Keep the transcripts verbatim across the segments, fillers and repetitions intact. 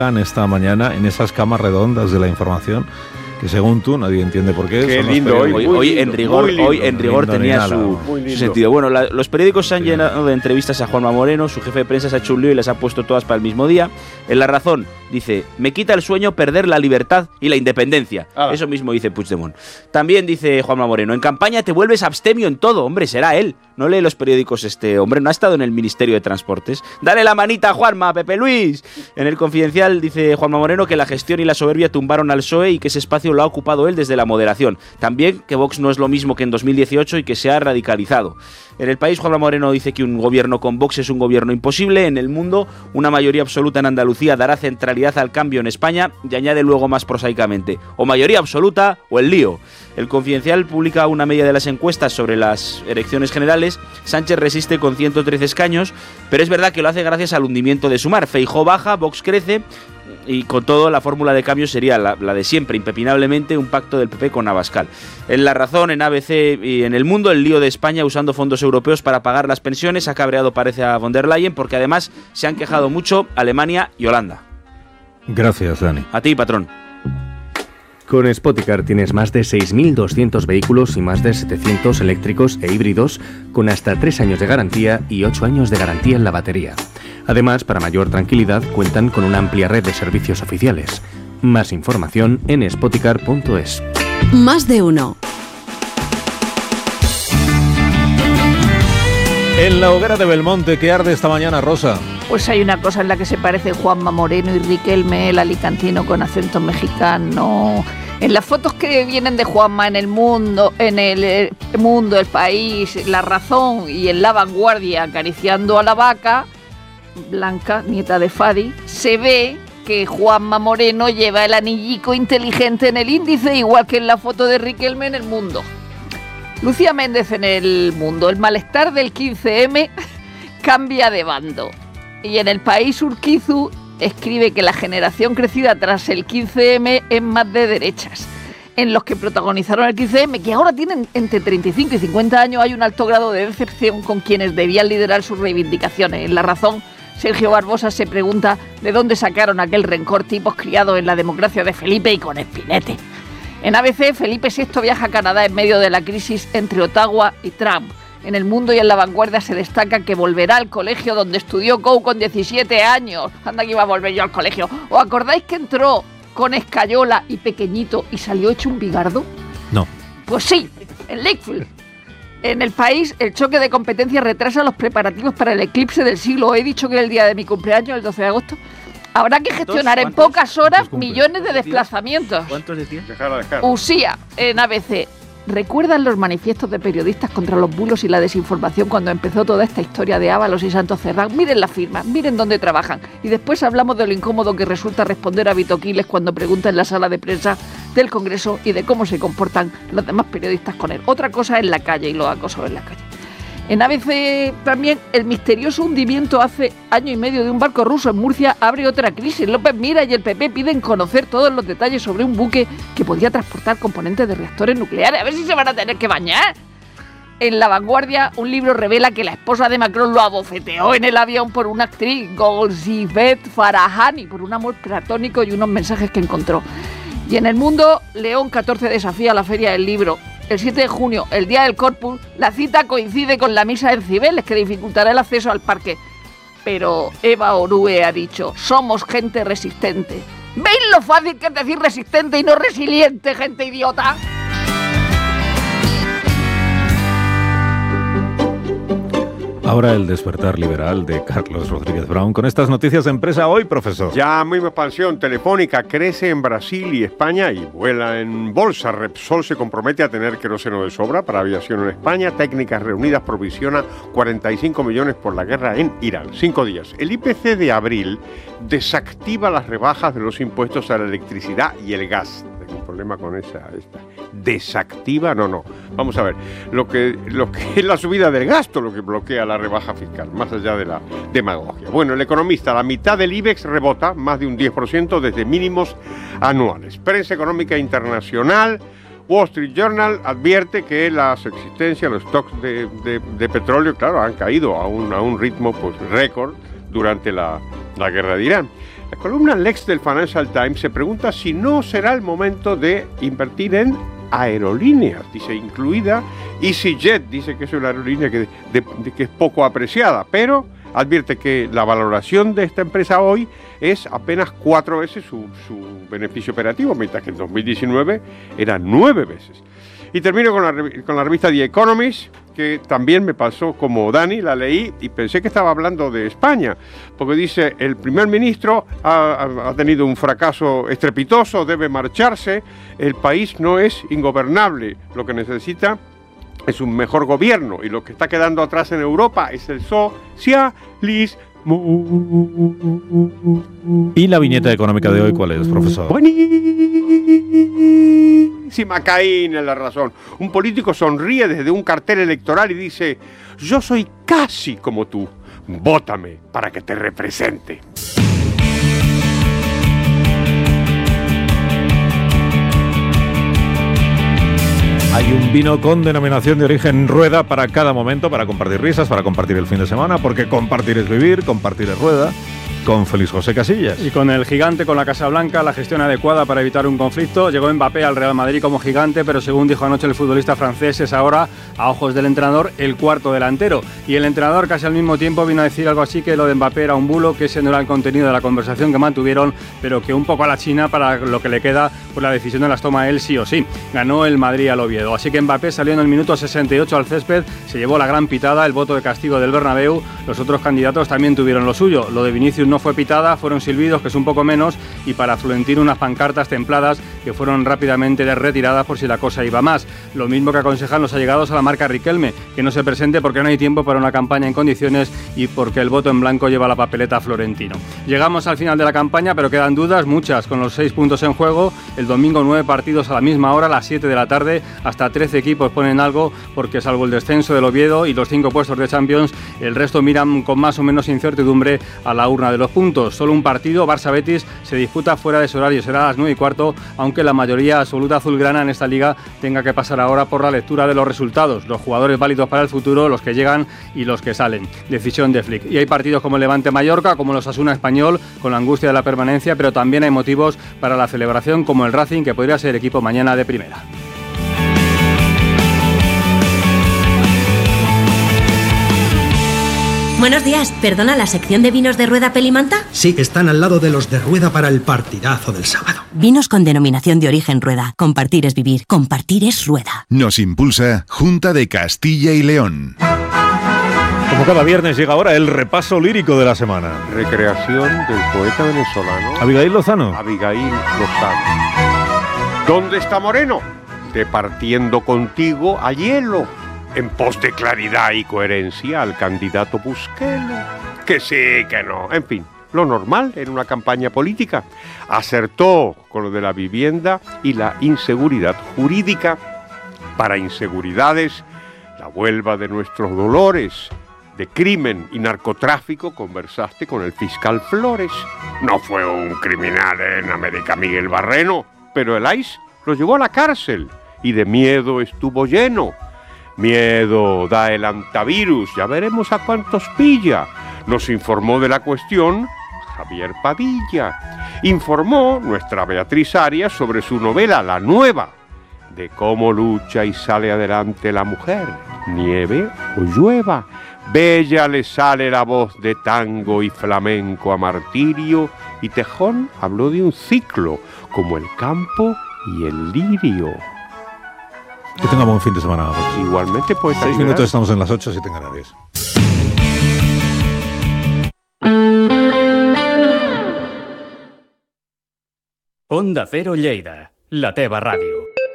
esta mañana en esas camas redondas de la información, que según tú nadie entiende por qué. Qué lindo hoy, hoy, hoy, hoy lindo, en rigor, lindo, hoy en rigor lindo, tenía nada, su, su sentido. Bueno, la, los periódicos se han sí. llenado de entrevistas a Juanma Moreno, su jefe de prensa se ha hecho un lío y las ha puesto todas para el mismo día. En La Razón dice, me quita el sueño perder la libertad y la independencia. Ah. Eso mismo dice Puigdemont. También dice Juanma Moreno, en campaña te vuelves abstemio en todo. Hombre, será él. No lee los periódicos este hombre, no ha estado en el Ministerio de Transportes. Dale la manita a Juanma, Pepe Luis. En El Confidencial dice Juanma Moreno que la gestión y la soberbia tumbaron al P S O E y que ese espacio lo ha ocupado él desde la moderación. También que Vox no es lo mismo que en dos mil dieciocho y que se ha radicalizado. En El País, Juanma Moreno dice que un gobierno con Vox es un gobierno imposible. En El Mundo, una mayoría absoluta en Andalucía dará centralidad al cambio en España y añade luego más prosaicamente, o mayoría absoluta o el lío. El Confidencial publica una media de las encuestas sobre las elecciones generales. Sánchez resiste con ciento trece escaños, pero es verdad que lo hace gracias al hundimiento de Sumar. Feijóo baja, Vox crece y con todo la fórmula de cambio sería la, la de siempre, impepinablemente un pacto del P P con Abascal. En La Razón, en A B C y en El Mundo, el lío de España usando fondos europeos para pagar las pensiones ha cabreado parece a von der Leyen porque además se han quejado mucho Alemania y Holanda. Gracias, Dani. A ti, patrón. Con Spoticar tienes más de seis mil doscientos vehículos y más de setecientos eléctricos e híbridos con hasta tres años de garantía y ocho años de garantía en la batería. Además, para mayor tranquilidad, cuentan con una amplia red de servicios oficiales. Más información en spoticar punto es. Más de uno. En la hoguera de Belmonte, ¿qué arde esta mañana, Rosa? Pues hay una cosa en la que se parece Juanma Moreno y Riquelme, el alicantino con acento mexicano. En las fotos que vienen de Juanma en El Mundo, en el Mundo, El País, La Razón y en La Vanguardia acariciando a la vaca, Blanca, nieta de Fadi, se ve que Juanma Moreno lleva el anillico inteligente en el índice, igual que en la foto de Riquelme en El Mundo. Lucía Méndez en El Mundo, el malestar del quince eme cambia de bando. Y en El País, Urquizu escribe que la generación crecida tras el quince eme es más de derechas. En los que protagonizaron el quince eme, que ahora tienen entre treinta y cinco y cincuenta años, hay un alto grado de decepción con quienes debían liderar sus reivindicaciones. En La Razón, Sergio Barbosa se pregunta de dónde sacaron aquel rencor tipos criados en la democracia de Felipe y con Espinete. En A B C, Felipe sexto viaja a Canadá en medio de la crisis entre Ottawa y Trump. En El Mundo y en La Vanguardia se destaca que volverá al colegio donde estudió Cou con diecisiete años. Anda que iba a volver yo al colegio. ¿Os acordáis que entró con escayola y pequeñito y salió hecho un bigardo? No. Pues sí, en Lakefield. En El País, el choque de competencia retrasa los preparativos para el eclipse del siglo. He dicho que era el día de mi cumpleaños, el doce de agosto. Habrá que gestionar en pocas horas millones de desplazamientos. ¿Cuántos decías? Dejar a dejar. Usía, en A B C. ¿Recuerdan los manifiestos de periodistas contra los bulos y la desinformación cuando empezó toda esta historia de Ábalos y Santos Cerdán? Miren las firmas, miren dónde trabajan. Y después hablamos de lo incómodo que resulta responder a Vito Quiles cuando pregunta en la sala de prensa del Congreso y de cómo se comportan los demás periodistas con él. Otra cosa es la calle y los acosos en la calle. En A B C también, el misterioso hundimiento hace año y medio de un barco ruso en Murcia abre otra crisis. López Mira y el P P piden conocer todos los detalles sobre un buque que podía transportar componentes de reactores nucleares. A ver si se van a tener que bañar. En La Vanguardia, un libro revela que la esposa de Macron lo abofeteó en el avión por una actriz, Golsibeth Farahani, por un amor platónico y unos mensajes que encontró. Y en El Mundo, León catorce desafía la Feria del Libro. El siete de junio, el día del Corpus, la cita coincide con la misa en Cibeles, que dificultará el acceso al parque. Pero Eva Orue ha dicho, somos gente resistente. ¿Veis lo fácil que es decir resistente y no resiliente, gente idiota? Ahora el despertar liberal de Carlos Rodríguez Brown con estas noticias de empresa hoy, profesor. Ya misma expansión. Telefónica crece en Brasil y España y vuela en bolsa. Repsol se compromete a tener queroseno de sobra para aviación en España. Técnicas Reunidas provisiona cuarenta y cinco millones por la guerra en Irán. Cinco días. El I P C de abril desactiva las rebajas de los impuestos a la electricidad y el gas. Tengo un problema con esa. Esta. Desactiva, no, no. Vamos a ver. Lo que, lo que es la subida del gasto, lo que bloquea la rebaja fiscal, más allá de la demagogia. Bueno, el economista, la mitad del IBEX rebota, más de un diez por ciento desde mínimos anuales. Prensa económica internacional, Wall Street Journal advierte que las existencias, los stocks de, de, de petróleo, claro, han caído a un, a un ritmo pues récord durante la, la guerra de Irán. La columna Lex del Financial Times se pregunta si no será el momento de invertir en aerolíneas, dice, incluida EasyJet, dice que es una aerolínea que, de, de, que es poco apreciada, pero advierte que la valoración de esta empresa hoy es apenas cuatro veces su, su beneficio operativo, mientras que en dos mil diecinueve era nueve veces. Y termino con la, con la revista The Economist, que también me pasó como Dani, la leí y pensé que estaba hablando de España, porque dice, el primer ministro ha, ha tenido un fracaso estrepitoso, debe marcharse, el país no es ingobernable, lo que necesita es un mejor gobierno, y lo que está quedando atrás en Europa es el socialismo. ¿Y la viñeta económica de hoy cuál es, profesor? Buenísima, Caín es la razón. Un político sonríe desde un cartel electoral y dice, yo soy casi como tú, vótame para que te represente. Hay un vino con denominación de origen Rueda para cada momento, para compartir risas, para compartir el fin de semana, porque compartir es vivir, compartir es Rueda, con Félix José Casillas. Y con el gigante, con la Casa Blanca, la gestión adecuada para evitar un conflicto. Llegó Mbappé al Real Madrid como gigante, pero según dijo anoche el futbolista francés, es ahora, a ojos del entrenador, el cuarto delantero. Y el entrenador casi al mismo tiempo vino a decir algo así, que lo de Mbappé era un bulo, que ese no era el contenido de la conversación que mantuvieron, pero que un poco a la China para lo que le queda, pues la decisión de las toma él sí o sí. Ganó el Madrid al Oviedo. Así que Mbappé salió en el minuto sesenta y ocho al césped, se llevó la gran pitada, el voto de castigo del Bernabéu. Los otros candidatos también tuvieron lo suyo. Lo de Vinicius no fue pitada, fueron silbidos, que es un poco menos, y para Florentino unas pancartas templadas que fueron rápidamente retiradas por si la cosa iba más. Lo mismo que aconsejan los allegados a la marca Riquelme, que no se presente porque no hay tiempo para una campaña en condiciones y porque el voto en blanco lleva la papeleta a Florentino. Llegamos al final de la campaña, pero quedan dudas, muchas, con los seis puntos en juego. El domingo nueve partidos a la misma hora, a las siete de la tarde, hasta trece equipos ponen algo, porque salvo el descenso del Oviedo y los cinco puestos de Champions, el resto miran con más o menos incertidumbre a la urna de los puntos. Solo un partido, Barça-Betis, se disputa fuera de ese horario, será a las nueve y cuarto, aunque la mayoría absoluta azulgrana en esta liga tenga que pasar ahora por la lectura de los resultados, los jugadores válidos para el futuro, los que llegan y los que salen. Decisión de Flick. Y hay partidos como el Levante-Mallorca, como los Osasuna Español, con la angustia de la permanencia, pero también hay motivos para la celebración, como el Racing, que podría ser equipo mañana de primera. Buenos días, ¿perdona, la sección de vinos de Rueda Pelimanta? Sí, están al lado de los de Rueda para el partidazo del sábado. Vinos con denominación de origen Rueda. Compartir es vivir, compartir es Rueda. Nos impulsa Junta de Castilla y León. Como cada viernes llega ahora el repaso lírico de la semana. Recreación del poeta venezolano Abigail Lozano. Abigail Lozano. ¿Dónde está Moreno? Departiendo contigo a hielo, en pos de claridad y coherencia al candidato Busquelo. Que sí, que no. En fin, lo normal en una campaña política. Acertó con lo de la vivienda y la inseguridad jurídica. Para inseguridades, la Huelva de nuestros dolores. De crimen y narcotráfico conversaste con el fiscal Flores. No fue un criminal en América Miguel Barreno, pero el I C E lo llevó a la cárcel y de miedo estuvo lleno. Miedo da el antivirus, ya veremos a cuántos pilla. Nos informó de la cuestión Javier Padilla. Informó nuestra Beatriz Arias sobre su novela La Nueva, de cómo lucha y sale adelante la mujer, nieve o llueva. Bella le sale la voz de tango y flamenco a Martirio, y Tejón habló de un ciclo, como el campo y el lirio. Que tenga buen fin de semana. Pues. Igualmente, pues. Seis minutos, estamos en las ocho, si tengan Canarias. Onda Cero Lleida, la teva ràdio.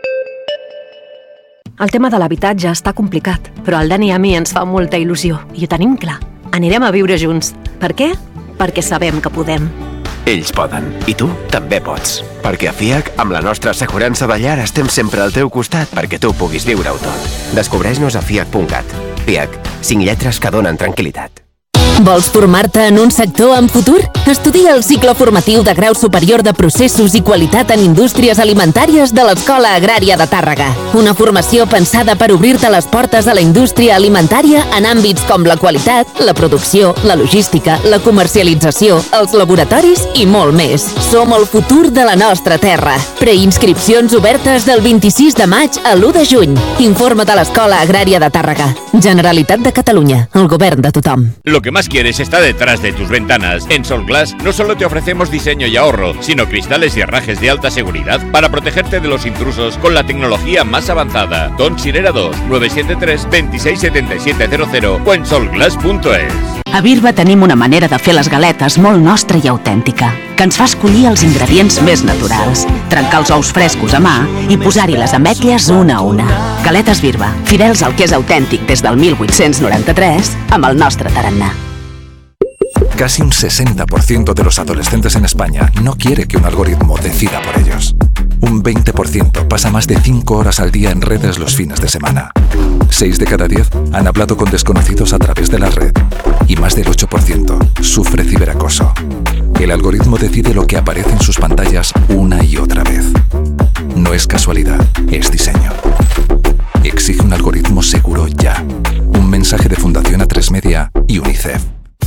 El tema de l'habitatge està complicat, però al Dani i a mi ens fa molta il·lusió i ho tenim clar. Anirem a viure junts. Per què? Perquè sabem que podem. Ells poden, i tu també pots. Perquè a F I A C, amb la nostra assegurança de llar, estem sempre al teu costat perquè tu puguis viure-ho tot. Descobreix-nos a fiac punt cat. F I A C, cinc lletres que donen tranquil·litat. Vols formar-te en un sector amb futur? Estudia el cicle formatiu de grau superior de processos i qualitat en indústries alimentàries de l'Escola Agrària de Tàrrega. Una formació pensada per obrir-te les portes a la indústria alimentària en àmbits com la qualitat, la producció, la logística, la comercialització, els laboratoris i molt més. Som el futur de la nostra terra. Preinscripcions obertes del vint-i-sis de maig a l'u de juny. Informa't a l'Escola Agrària de Tàrrega. Generalitat de Catalunya, el govern de tothom. Lo que más quieres está detrás de tus ventanas. En Solglass no solo te ofrecemos diseño y ahorro, sino cristales y herrajes de alta seguridad para protegerte de los intrusos con la tecnología más avanzada. Don Sirera dos, nueve siete tres, dos seis siete siete cero cero o en solglass punto es. A Birba tenim una manera de fer les galetes molt nostra i autèntica, que ens fa escollir els ingredients més naturals, trencar els ous frescos a mà i posar-hi les ametlles una a una. Galetes Birba, fidels al que és autèntic des del mil vuit-cents noranta-tres, amb el nostre tarannà. Casi un sesenta por ciento de los adolescentes en España no quiere que un algoritmo decida por ellos. Un veinte por ciento pasa más de cinco horas al día en redes los fines de semana. seis de cada diez han hablado con desconocidos a través de la red. Y más del ocho por ciento sufre ciberacoso. El algoritmo decide lo que aparece en sus pantallas una y otra vez. No es casualidad, es diseño. Exige un algoritmo seguro ya. Un mensaje de Fundación A tres Media y UNICEF.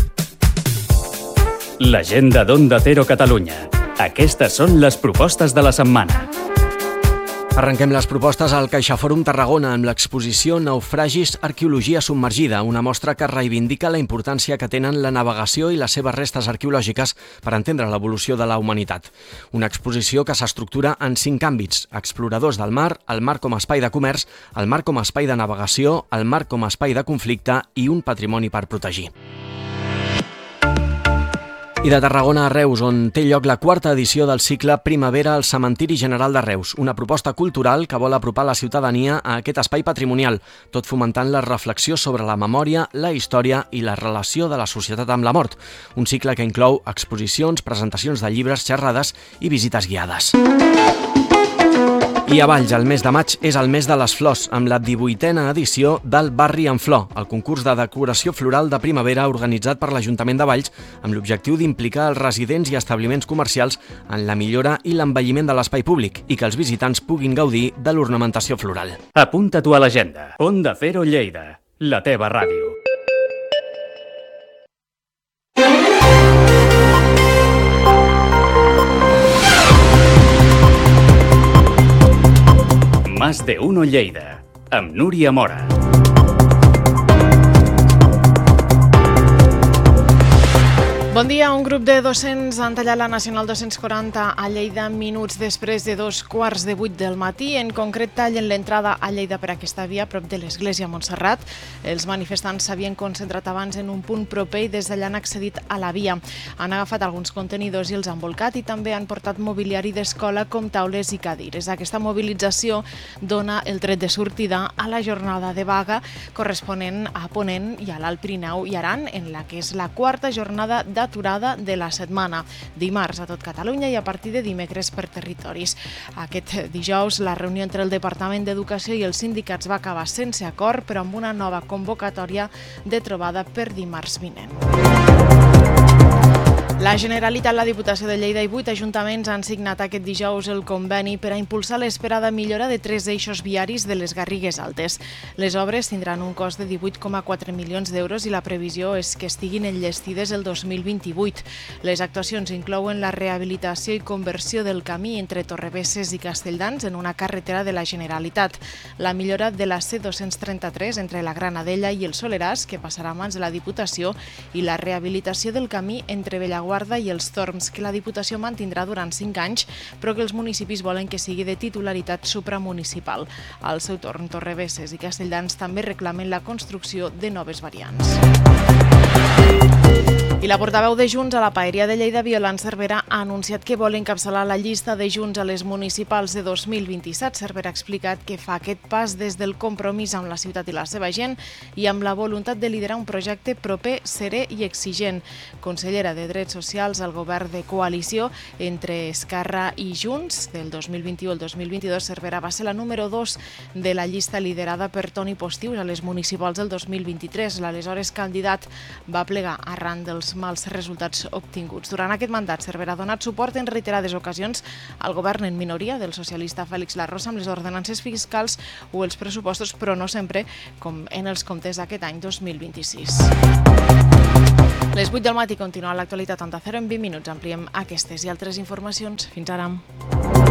L'agenda d'Onda Cero Catalunya. Aquestes són les propostes de la setmana. Arrenquem les propostes al CaixaFòrum Tarragona amb l'exposició Naufragis Arqueologia Submergida, una mostra que reivindica la importància que tenen la navegació i les seves restes arqueològiques per entendre l'evolució de la humanitat. Una exposició que s'estructura en cinc àmbits: exploradors del mar, el mar com a espai de comerç, el mar com a espai de navegació, el mar com a espai de conflicte i un patrimoni per protegir. I de Tarragona a Reus, on té lloc la quarta edició del cicle Primavera al Cementiri General de Reus, una proposta cultural que vol apropar la ciutadania a aquest espai patrimonial, tot fomentant la reflexió sobre la memòria, la història i la relació de la societat amb la mort. Un cicle que inclou exposicions, presentacions de llibres, xerrades i visites guiades. I a Valls, el mes de maig és el mes de les flors, amb la divuitena edició del Barri en Flor, el concurs de decoració floral de primavera organitzat per l'Ajuntament de Valls amb l'objectiu d'implicar els residents i establiments comercials en la millora i l'embelliment de l'espai públic i que els visitants puguin gaudir de l'ornamentació floral. Apunta-t'ho a l'agenda. Onda Cero Lleida, la teva ràdio. Más de uno Lleida, amb Núria Mora. Bon dia. Un grup de docents han tallat la Nacional dos-cents quaranta a Lleida minuts després de dos quarts de vuit del matí. En concret, tallen l'entrada a Lleida per aquesta via, prop de l'església Montserrat. Els manifestants s'havien concentrat abans en un punt proper i des d'allà han accedit a la via. Han agafat alguns contenidors i els han volcat i també han portat mobiliari d'escola com taules i cadires. Aquesta mobilització dona el tret de sortida a la jornada de vaga corresponent a Ponent i a l'Alt Pirineu i Aran, en la que és la quarta jornada d'aturada de la setmana. Dimarts a tot Catalunya i a partir de dimecres per territoris. Aquest dijous la reunió entre el Departament d'Educació i els sindicats va acabar sense acord, però amb una nova convocatòria de trobada per dimarts vinent. La Generalitat, la Diputació de Lleida i vuit ajuntaments han signat aquest dijous el conveni per a impulsar l'esperada millora de tres eixos viaris de les Garrigues Altes. Les obres tindran un cost de divuit coma quatre milions d'euros i la previsió és que estiguin enllestides el dos mil vint-i-vuit. Les actuacions inclouen la rehabilitació i conversió del camí entre Torrebesses i Castelldans en una carretera de la Generalitat, la millora de la C dos-cents trenta-tres entre la Granadella i el Soleràs, que passarà a mans de la Diputació, i la rehabilitació del camí entre Bellaguarda i els Torms, que la Diputació mantindrà durant cinc anys, però que els municipis volen que sigui de titularitat supramunicipal. Al seu torn, Torrebesses i Castelldans també reclamen la construcció de noves variants. I la portaveu de Junts a la Paeria de Lleida, Violant Cervera, ha anunciat que vol encapçalar la llista de Junts a les municipals de dos mil vint-i-set. Cervera ha explicat que fa aquest pas des del compromís amb la ciutat i la seva gent i amb la voluntat de liderar un projecte proper, serè i exigent. Consellera de Drets Socials al govern de coalició entre Esquerra i Junts del dos mil vint-i-u al dos mil vint-i-dos, Cervera va ser la número dos de la llista liderada per Toni Postius a les municipals del dos mil vint-i-tres. L'aleshores candidat va plegar arran dels mals resultats obtinguts. Durant aquest mandat, Cervera ha donat suport en reiterades ocasions al govern en minoria del socialista Félix Larrosa amb les ordenances fiscals o els pressupostos, però no sempre com en els comptes d'aquest any dos mil vint-i-sis. Les vuit del matí continua l'actualitat Onda Cero en vint minuts. Ampliem aquestes i altres informacions. Fins ara.